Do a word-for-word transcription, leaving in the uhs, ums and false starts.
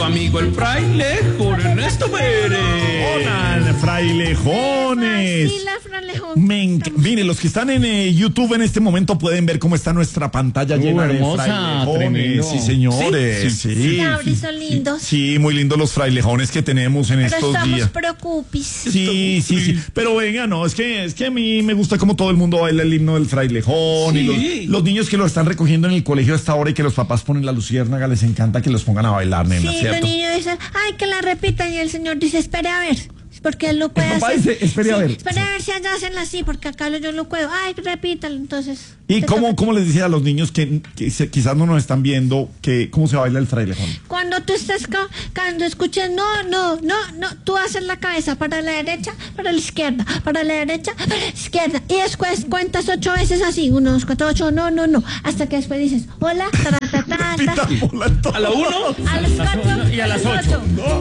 tu amigo el frailejón Ernesto Pérez. Hola, frailejones. Sí, la frailejón. Me enc- Mire, los que están en eh, YouTube en este momento pueden ver cómo está nuestra pantalla Uh, llena hermosa, de frailejones. tremendo. Sí, señores. Sí, sí. Lauri, son lindos. Sí, muy lindos los frailejones que tenemos en Pero estos estamos días. preocupis. Sí, sí, sí. Pero venga, no, es que es que a mí me gusta como todo el mundo baila el himno del frailejón. Sí. Y los, los niños que lo están recogiendo en el colegio hasta ahora y que los papás ponen la luciérnaga, les encanta que los pongan a bailar, nena, Sí, ¿cierto? los niños dicen, ay, que la repitan, y el señor dice, espere a ver, porque él lo puede papá hacer. dice, "Espere a Sí, ver". Espere a ver si allá hacen así, porque acá yo no puedo. Ay, repítalo, entonces. ¿Y te cómo, toca. cómo les decía a los niños que, que se- quizás no nos están viendo que cómo se baila el frailejón? Cuando tú estés, ca- cuando escuches, no, no, no, no, tú haces la cabeza para la derecha, para la izquierda, para la derecha, para la izquierda, y después cuentas ocho veces así, uno, dos, cuatro, ocho, no, no, no, hasta que después dices, hola, ta, ta, ta, ta, Tita, hola, todo. A la uno, a las cuatro, y a las las ocho. ocho.